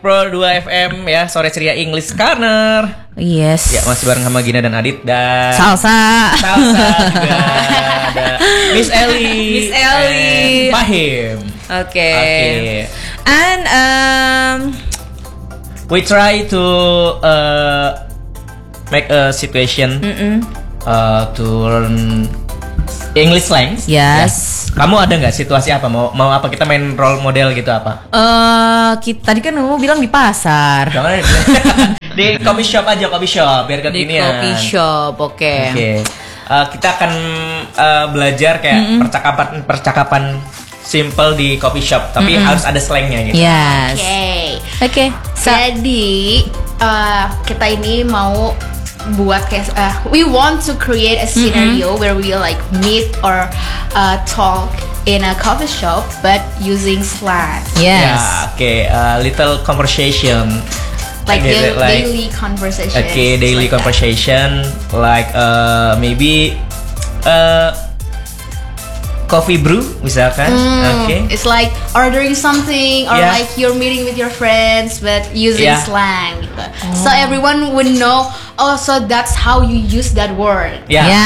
Pro 2 FM ya, sore ceria English Corner. Yes. Ya, masih bareng sama Gina dan Adit dan Salsa juga ada Miss Ellie. Ellie. Fahim. Okay. And we try to make a situation to learn English slangs. Yes. Ya. Kamu ada nggak situasi apa? Mau apa kita main role model gitu apa? Kita tadi kan kamu bilang di pasar. Jangan di coffee shop aja, coffee shop biar Di kekinian. coffee shop, oke. Kita akan belajar kayak percakapan simple di coffee shop, tapi harus ada slangnya gitu. Yes. Oke. Jadi kita ini mau buat kayak we want to create a scenario where we like meet or talk in a coffee shop but using slang. Yes. Little conversation. Like daily conversation. Okay, daily like conversation like maybe coffee brew misalkan. It's like ordering something or like you're meeting with your friends but using slang gitu. So everyone would know, oh so that's how you use that word.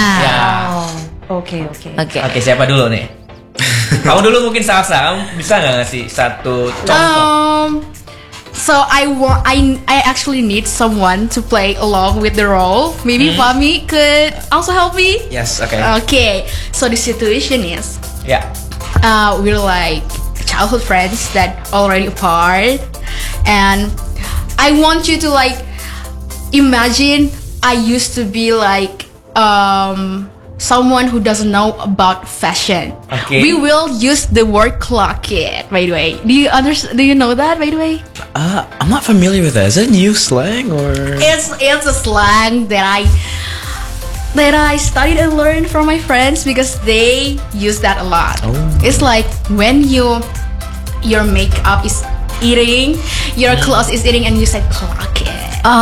Oke, siapa dulu nih? Kamu dulu mungkin Salsa, kamu bisa nggak ngasih satu contoh? So I actually need someone to play along with the role. Maybe Fahmi could also help me. Yes, okay. Okay, so the situation is, we're like childhood friends that already apart, and I want you to like imagine I used to be like someone who doesn't know about fashion. Okay. We will use the word clock it, by the way. Do you know that, by the way? I'm not familiar with that. Is that new slang or? It's a slang that I studied and learned from my friends because they use that a lot. It's like when your makeup is eating, your clothes is eating, and you say clock it.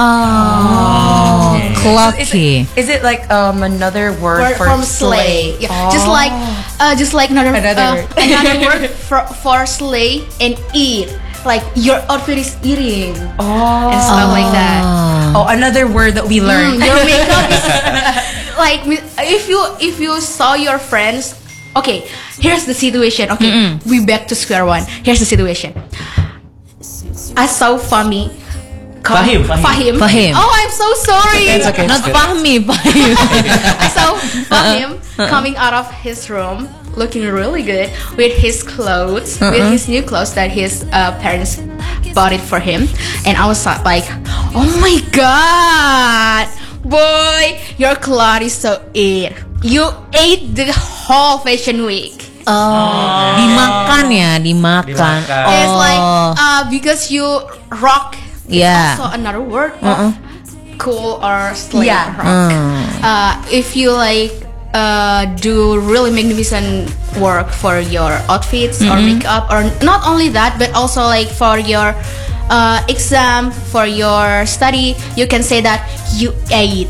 Clocky. Is it like another word for from slay? Yeah. Just like another word for slay and eat. Like your outfit is eating and stuff like that. Another word that we learned. Your makeup is like if you saw your friends. Okay, here's the situation. Okay, we back to square one. Here's the situation. I saw Fahmi. Fahim. Oh, I'm so sorry. It's okay. Not Fahmi, Fahim. I saw Fahim coming out of his room, looking really good with his clothes, with his new clothes that his parents bought it for him, and I was like, "Oh my god, boy, your clothes is so it. You ate the whole fashion week." Dimakan. It's like because you rock. Yeah. Also another word of cool or slay. Yeah. Rock. If you like do really magnificent work for your outfits or makeup, or not only that, but also like for your exam, for your study, you can say that you ate.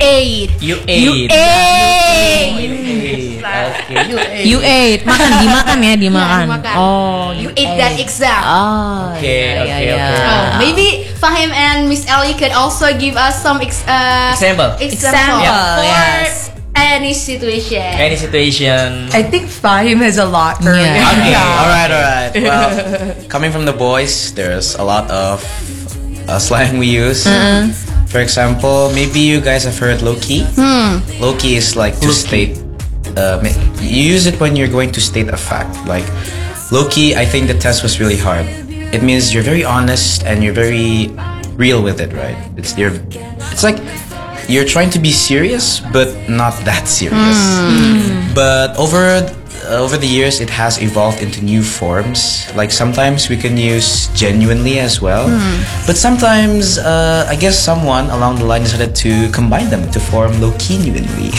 Dimakan. You ate that exam. Okay. Maybe Fahim and Miss Ellie could also give us some Example. for any situation. I think Fahim has a lot. Yeah. Okay, alright. Well, coming from the boys, there's a lot of slang we use. For example, maybe you guys have heard low-key. Low-key is like to state. You use it when you're going to state a fact. Like low-key, I think the test was really hard. It means you're very honest and you're very real with it, right? It's like you're trying to be serious, but not that serious. But over the years, it has evolved into new forms. Like sometimes we can use genuinely as well, but sometimes I guess someone along the line decided to combine them to form low-key-genuinely.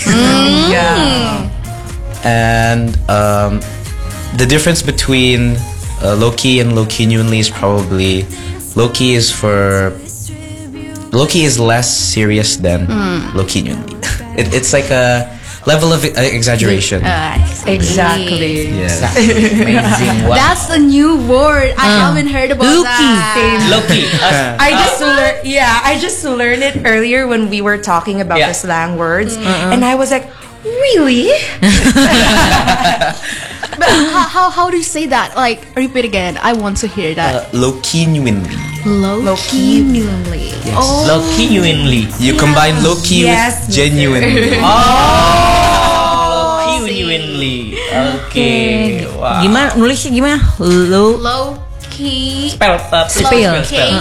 And the difference between low-key and low-key-genuinely is probably low-key is less serious than low-key-genuinely. It's like level of exaggeration. Exactly. Yes. Amazing. Wow. That's a new word. I haven't heard about that. Loki. I just learned it earlier when we were talking about Yeah. the slang words, and I was like, really? But how do you say that? Like, repeat again. I want to hear that. Low-key genuinely. Low-key genuinely. Yes. Oh. Loki genuinely. You combine low-key Yes, with genuinely. Loki genuinely. Oke. Wow. Gimana nulisnya gimana? Low. Low-key. Spell. Spell.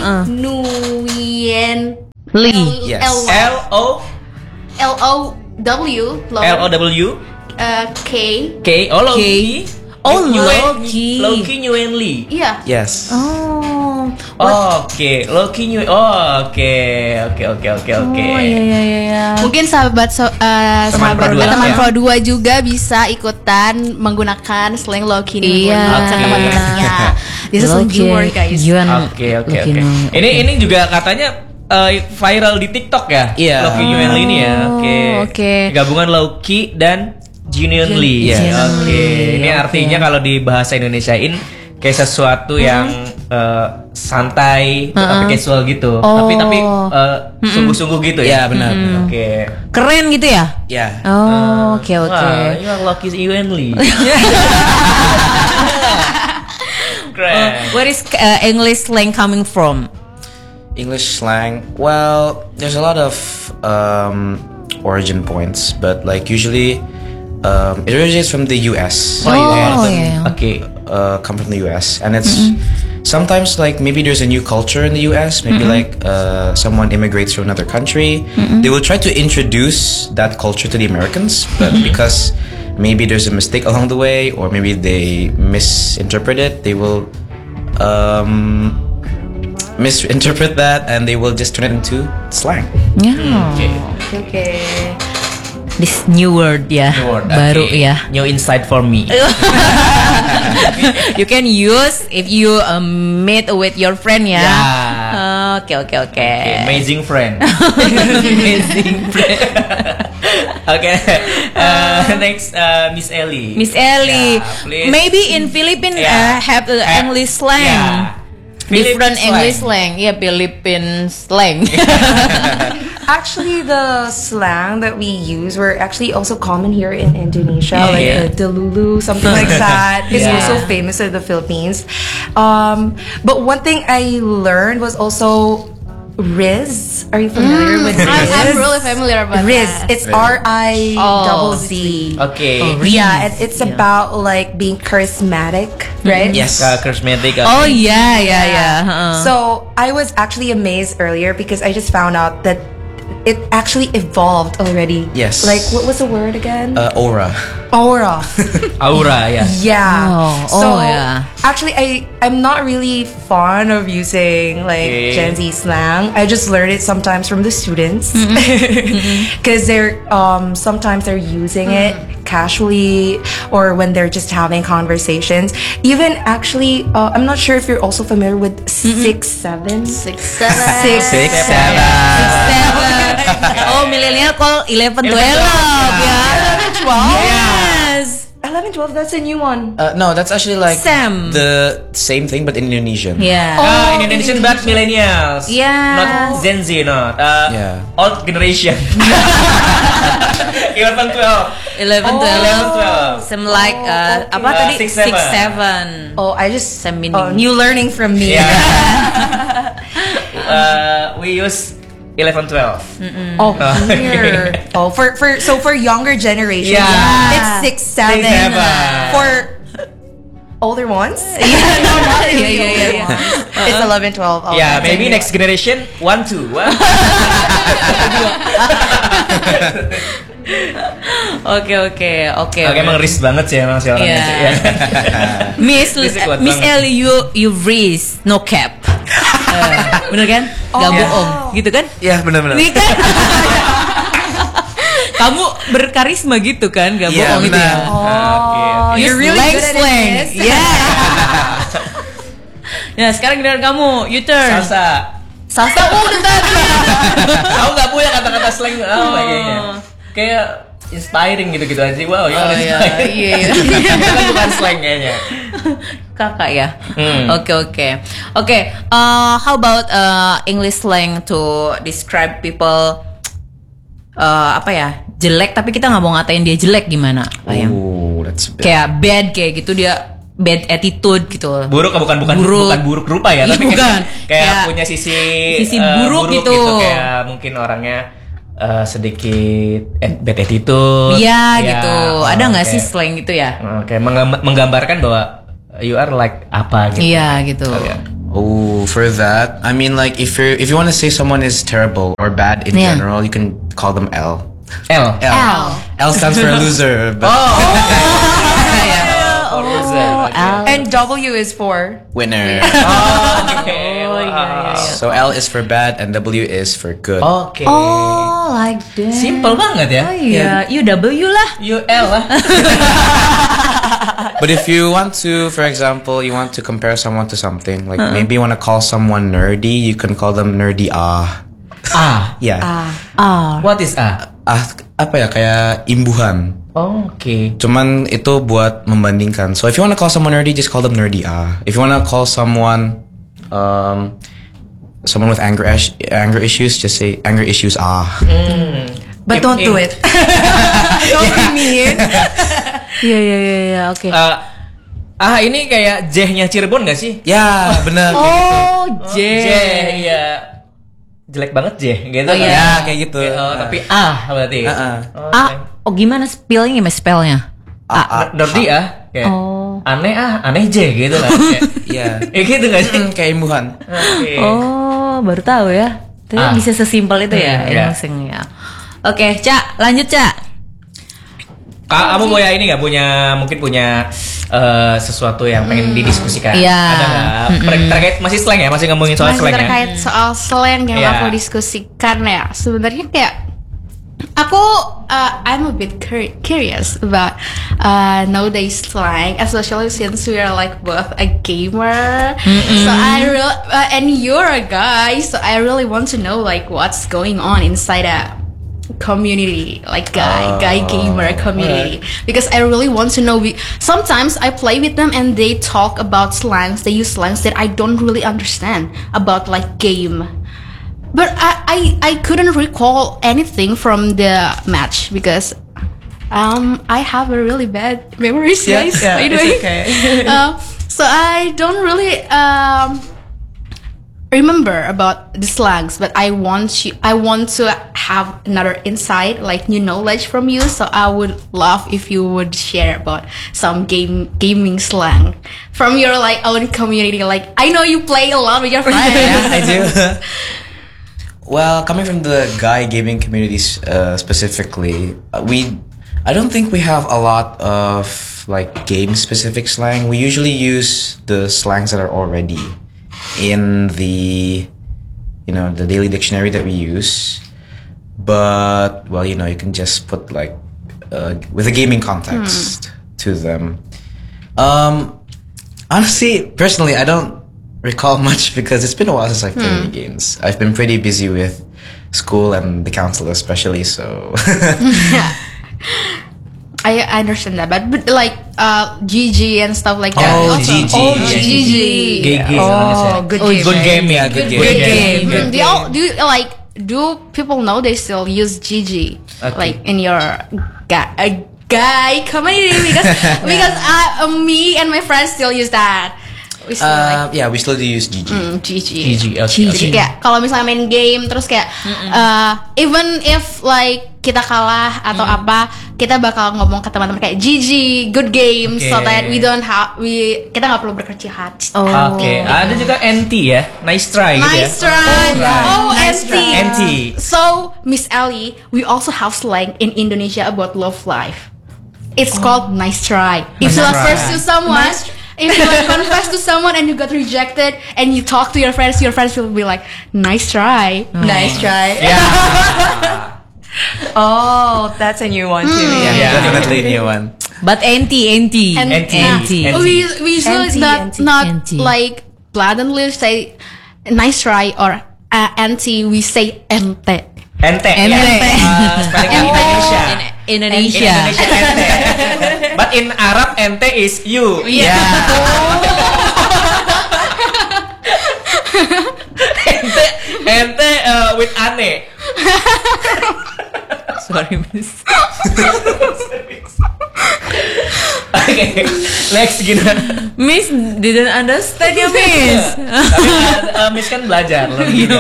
Nuyen. Li. Yes. L-O. L-O-W. L-O-W. K. K. Oh, Loki. Oh, Loki. Loki. Loki genuinely. Iya. Yes. Oh. Oke, Loki new. Oke. Oh iya. Mungkin sahabat Pro 2 teman ya. Pro 2 juga bisa ikutan menggunakan slang Loki nih Iya. buat teman-temannya. This is a new word, guys. Oke. Ini juga katanya viral di TikTok ya? Iya. Loki genuinely ini ya. Oke. Gabungan Loki dan genuinely. Yes. Oke. Ini artinya kalau di bahasa Indonesiain kayak sesuatu yang santai tapi casual gitu. Tapi sungguh-sungguh gitu ya. Ya, benar. Oke. Keren gitu ya? Ya. Oh, oke. Wah, you are Loki genuinely. Keren. Where is English slang coming from? English slang. Well, there's a lot of origin points, but like usually it originates from the US. Yeah. Oke. Come from the US, and it's sometimes like maybe there's a new culture in the US. Maybe like someone immigrates from another country. They will try to introduce that culture to the Americans, but because maybe there's a mistake along the way, or maybe they misinterpret it, they will misinterpret that, and they will just turn it into slang. Okay. This new word ya. New word, Baru okay. ya. New insight for me. You can use if you meet with your friend ya. Yeah. Oke. Amazing friend. Amazing friend. Okay. Next, Miss Ellie. Miss Ellie, Yeah, please. maybe in Philippines Yeah. have the English slang. Yeah. Different Philippine English slang. Yeah, Philippine slang. Actually, the slang that we use were actually also common here in Indonesia, Yeah, like yeah. delulu, something like that. It's Yeah. also famous in the Philippines. But one thing I learned was also Riz. Are you familiar with Riz? I'm really familiar about Riz. that. It's RIZZ. Okay. Yeah, it's about like being charismatic, right? Yes. Charismatic. Oh yeah. So I was actually amazed earlier because I just found out that it actually evolved already. Yes. Like, what was the word again? Aura. Aura. Aura, ya. Yeah. Oh, yeah. Actually, I'm not really fond of using like Okay. Gen Z slang. I just learn it sometimes from the students because they're sometimes they're using it casually or when they're just having conversations. Even actually, I'm not sure if you're also familiar with 6-7. 6-7. 6-7. Oh, millennial call 11-12 ya. 11-12? Yes. 11-12, that's a new one. No, that's actually like Sam. the same thing but in Indonesian. Yeah. Indonesian but millennials. Yeah. Not Gen Z, not. Yeah. Old generation. 11-12. 11-12. Some like apa tadi? 6-7. 6-7. Oh, I just Same meaning. new learning from me. Yeah. We use 11-12. Oh, here. Oh, for younger generation, Yeah. it's 6-7. 6-7. For older ones, Yeah. it's 11-12. Oh, Yeah, that's maybe a new next generation 1-2. Oke. Oke, emang risk banget sih emang si orangnya. Yeah. sih, ya. Miss Risik kuat Miss banget. Ellie, you raise no cap. Bener kan? Gak bohong, gitu kan? Yeah, benar-benar. Nih kan? Kamu berkarisma gitu kan? Gak Iya, bohong gitu ya? benar. Oke. You're really Slang, good at slang. this. Yeah. Nah, sekarang giliran kamu, you turn. Salsa. Salsa udah tadi. Aku nggak punya kata-kata slang apa kayaknya. Kayak inspiring gitu aja. Wow, you are iya, inspiring. iya. Itu kan bukan slang kayaknya. Kakak ya. Oke. How about English slang to describe people jelek tapi kita nggak mau ngatain dia jelek gimana? Oh, that's bad. Kayak bad kayak gitu dia bad attitude gitu. Buruk bukan buruk rupa ya, Iya, tapi bukan. kayak punya sisi buruk gitu. Kayak mungkin orangnya sedikit bad attitude. Iya gitu. Ada nggak sih slang gitu ya? Oke, menggambarkan bahwa you are like apa gitu. Iya gitu. Oh, for that, I mean, like if you want to say someone is terrible or bad in Yeah. general, you can call them L. L. L stands for loser. But And W is for winner. Oke. So L is for bad and W is for good. Oke. Oh, like that. Simple banget ya. Oh iya, UW lah. UL lah. But if you want to, for example, you want to compare someone to something, like maybe you want to call someone nerdy, you can call them nerdy. Yeah. What is A? Apa ya, kayak imbuhan. Oke. Cuman itu buat membandingkan. So if you want to call someone nerdy, just call them nerdy. If you want to call someone with anger issues, just say anger issues. but don't do it. Don't be mean. Iya, oke. Ini kayak J-nya Cirebon gak sih? Ya, benar. Oh, J. Iya. Jelek banget J gitu. Oh, iya. Ya, kayak gitu. Tapi berarti. Gimana spellnya? Nerdy kayak aneh J gitu lah. Iya. Gitu gak sih? Kayak imbuhan. Oke. Oh, baru tahu ya. Ternyata bisa sesimpel itu ya, Iya. ya. Oke, Cak, lanjut Cak. Kamu mungkin punya sesuatu yang pengen didiskusikan? Iya. Ada nggak? Terkait masih slang ya? Masih ngomongin soal Masih slang ya? terkait soal slang yang Iya. aku diskusikan ya. Sebenarnya kayak aku I'm a bit curious about nowadays slang, especially since we are like both a gamer. So and you're a guy, so I really want to know like what's going on inside a community, like guy gamer community, because I really want to know. Sometimes I play with them and they talk about slangs, they use slangs that I don't really understand about like game. But I couldn't recall anything from the match because I have a really bad memory, guys. By the way. Okay. So I don't really remember about the slangs, but I want to have another insight, like new knowledge from you. So I would love if you would share about some gaming slang from your like own community. Like I know you play a lot with your friends. Yeah, I do. Well, coming from the guy gaming communities specifically, I don't think we have a lot of like game specific slang. We usually use the slangs that are already in the the daily dictionary that we use. But well, you can just put like with a gaming context to them. Honestly, personally, I don't recall much because it's been a while since I've played any games. I've been pretty busy with school and the council especially, so I understand that, but like GG and stuff like that. Oh, also. GG. Oh, Yeah, GG. Good game ya. Good game. Do people know they still use GG like in your guy community because me and my friends still use that. We still we still do use GG. GG. Okay. Jadi kayak kalau misalnya main game terus kayak even if like kita kalah atau apa, kita bakal ngomong ke teman-teman kayak GG, good game, so that kita nggak perlu berkecil hati. Oke. Ada juga NT ya, nice try gitu ya. Nice try. Oh, Nice NT. try. NT. So, Miss Ellie, we also have slang in Indonesia about love life. It's called nice try. If you are first to someone, if you like confess to someone and you got rejected and you talk to your friends will be like, nice try. Nice try. Oh, that's a new one too. Yeah. Definitely a new one. But NT. We usually not NT. like blatantly say nice try or anti. We say ente. Ente. Ente. Spelling Indonesia. In Indonesia. Indonesia ente. But in Arab ente is you. Iya. Ente with ane. Sorry, Miss. Oke, next gimana? Miss didn't understand ya, Miss. Tapi Miss kan belajar loh gitu.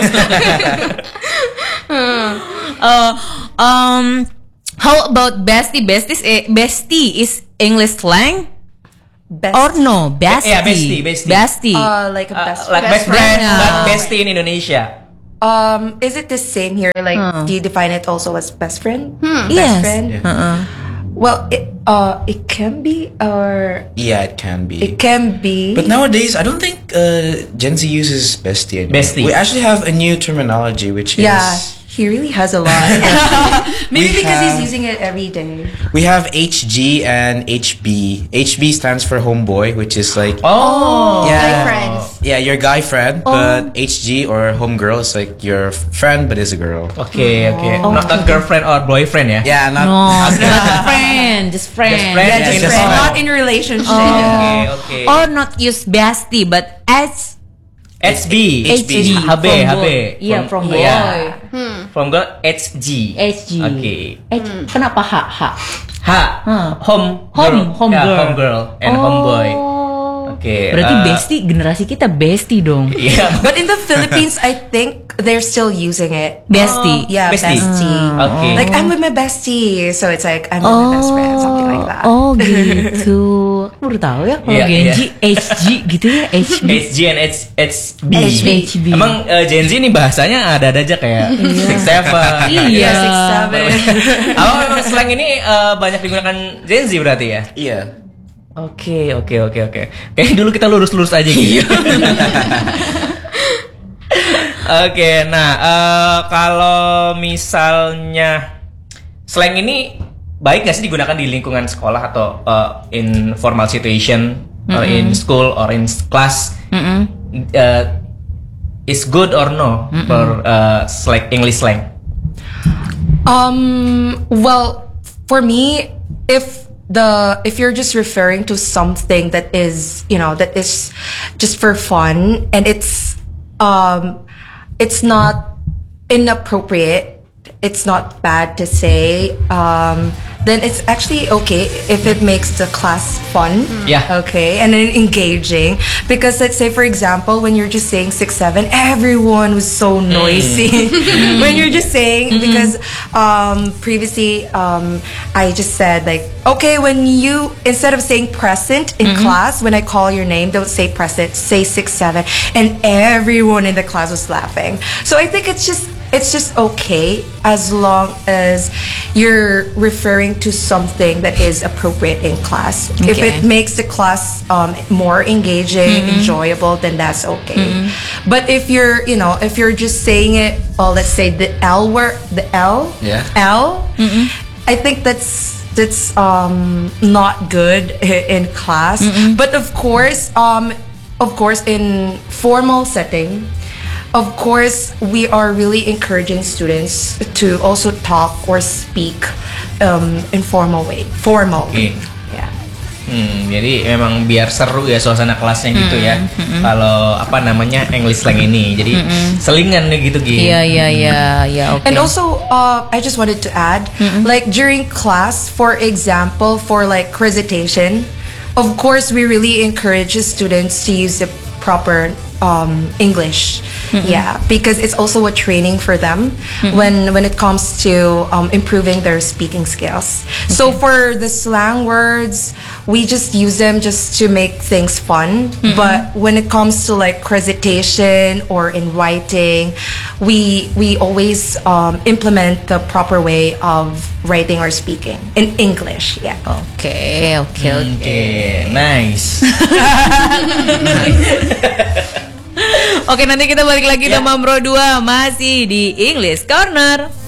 How about bestie? Bestie is English slang Best, or no? Bestie. Yeah, bestie. Bestie. like a best Like best friend. friend, but bestie in Indonesia. Is it the same here? Like, do you define it also as best friend? Best Yes. friend? Well, it can be, or Yeah, it can be. it can be. But nowadays, I don't think Gen Z uses bestie anymore. Bestie. We actually have a new terminology, which yeah, is he really has a lot. Maybe We because have- he's using it every day. we have HG and HB. HB stands for homeboy, which is like Oh. Guy friends. yeah, your guy friend. But HG or homegirl is like your friend, but is a girl. Oke. Not girlfriend or boyfriend ya? Yeah, not. No, not friend, just friend. Just friend. Yeah, Yeah, just just friend, friend. not in relationship. Oke. Or not use bestie, but as HB. HB. HB. From boy. Iya, from boy. Yeah. From girl HG. HG. Oke. Kenapa H? Home Home Yeah, girl. home girl and homeboy. Oke. Berarti bestie, generasi kita bestie dong. Iya. But in the Philippines, I think they're still using it. Bestie. Yeah, Bestie. bestie. Oke. Like, I'm with my bestie, so it's like I'm with my best friend, something like that. Oh gitu. Aku baru tahu ya kalau Iya, Gen iya. Z, HG gitu ya, HB. HG and HB. HB. Emang Gen Z ini bahasanya ada aja kayak 6-7. Iya. 6'7". Oh, memang slang ini banyak digunakan Gen Z berarti ya? Yeah. Oke. Kayaknya dulu kita lurus-lurus aja gitu. Oke, nah kalau misalnya slang ini baik nggak sih digunakan di lingkungan sekolah atau in formal situation, or in school or in class? Is good or no for slang, English slang? Well, for me, if you're just referring to something that is, that is just for fun, and it's not inappropriate, it's not bad to say, then it's actually okay if it makes the class fun. Yeah. Okay, and then engaging. Because let's say, for example, when you're just saying 6'7", everyone was so noisy. When you're just saying, because previously I just said, like, okay, when you, instead of saying present in class, when I call your name, don't say present, say 6'7", and everyone in the class was laughing. So I think it's just okay as long as you're referring to something that is appropriate in class. If Okay. it makes the class more engaging, enjoyable, then that's okay. But if you're just saying it, let's say the L word, the L, Yeah. L, I think that's not good in class. But of course, in formal setting, of course, we are really encouraging students to also talk or speak in formal way. Formal. Oke. Yeah. Jadi memang biar seru ya suasana kelasnya gitu ya. Kalau English slang ini, jadi selingan gitu gitu. Iya, oke. And also, I just wanted to add, like during class, for example, for like recitation, of course, we really encourage students to use the proper English. Yeah, because it's also a training for them when it comes to improving their speaking skills. So for the slang words, we just use them just to make things fun. But when it comes to like recitation or in writing, we always implement the proper way of writing or speaking in English. Yeah. Oke. Nice. Oke, nanti kita balik lagi sama Bro 2 masih di English Corner.